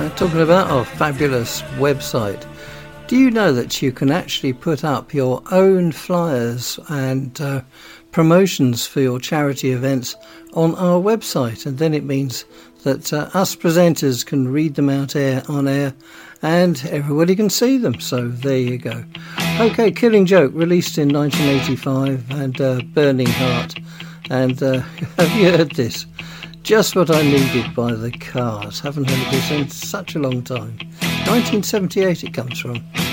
Talking about our fabulous website, do you know that you can actually put up your own flyers and promotions for your charity events on our website? And then it means that us presenters can read them out on air and everybody can see them. So there you go. Okay, Killing Joke, released in 1985, and Burning Heart. And have you heard this? Just What I Needed by The Cars. Haven't heard this in such a long time. 1978 it comes from.